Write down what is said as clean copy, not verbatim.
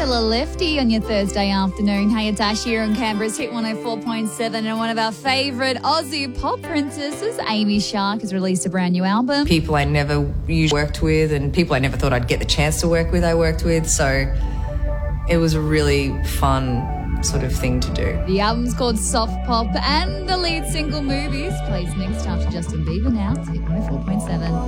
Still a lefty on your Thursday afternoon. Hey, it's Ash here on Canberra's Hit 104.7, and one of our favourite Aussie pop princesses, Amy Shark, has released a brand new album. People I never usually worked with and people I never thought I'd get the chance to work with, I worked with. So it was a really fun sort of thing to do. The album's called Soft Pop, and the lead single, Movies, plays next after Justin Bieber now. It's Hit 104.7.